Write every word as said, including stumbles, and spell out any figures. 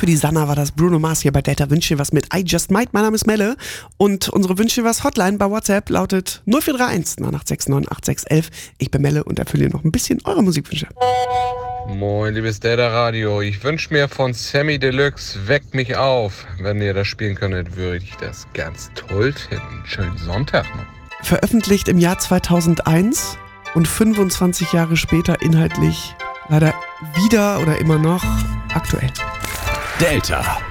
für die Sanna war das Bruno Mars hier bei Delta Wünsche was mit I Just Might. Mein Name ist Melle und unsere Wünsche was Hotline bei WhatsApp lautet null vier drei eins neun acht sechs neun acht sechs eins eins. Ich bin Melle und erfülle noch ein bisschen eure Musikwünsche. Moin, liebes Delta Radio. Ich wünsche mir von Sammy Deluxe Weck mich auf. Wenn ihr das spielen könntet, würde ich das ganz toll finden. Schönen Sonntag noch. Veröffentlicht im Jahr zweitausendeins und fünfundzwanzig Jahre später inhaltlich leider wieder oder immer noch aktuell. Delta.